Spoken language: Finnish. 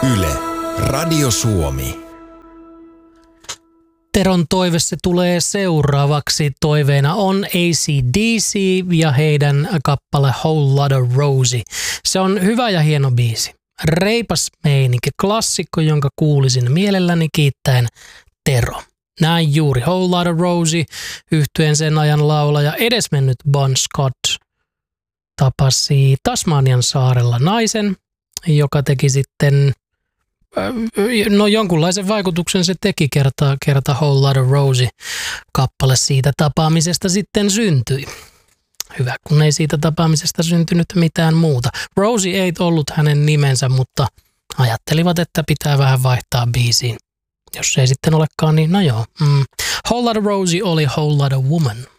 Yle, Radio Suomi. Teron toive se tulee seuraavaksi. Toiveena on AC/DC ja heidän kappale Whole Lotta Rosie. Se on hyvä ja hieno biisi. Reipas meininki, klassikko, jonka kuulisin mielelläni kiittäen Tero. Näin juuri Whole Lotta Rosie, yhtyen sen ajan laulaja edesmennyt Bon Scott tapasi Tasmanian saarella naisen, joka teki sitten, jonkunlaisen vaikutuksen se teki kerta Whole Lotta Rosie kappale siitä tapaamisesta sitten syntyi. Hyvä, kun ei siitä tapaamisesta syntynyt mitään muuta. Rosie ei ollut hänen nimensä, mutta ajattelivat, että pitää vähän vaihtaa biisiin. Jos ei sitten olekaan, niin no joo. Whole Lotta Rosie oli Whole Lotta Woman.